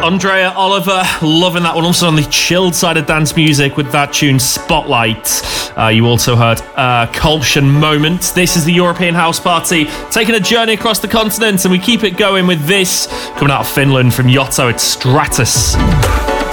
Andrea Oliver, loving that one. Also on the chilled side of dance music with that tune Spotlight. You also heard Kolbshan Moment. This is the European House Party, taking a journey across the continent, and we keep it going with this, coming out of Finland from Yotto, it's Stratus.